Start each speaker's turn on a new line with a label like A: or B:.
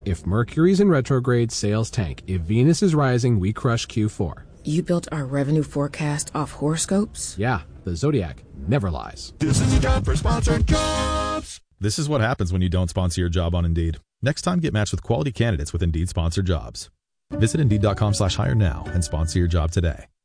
A: If Mercury's in retrograde, sales tank. If Venus is rising, we crush Q4.
B: You built our revenue forecast off horoscopes?
A: Yeah, the Zodiac never lies.
C: This is a job for sponsored jobs.
D: This is what happens when you don't sponsor your job on Indeed. Next time, get matched with quality candidates with Indeed sponsored jobs. Visit Indeed.com/hire now and sponsor your job today.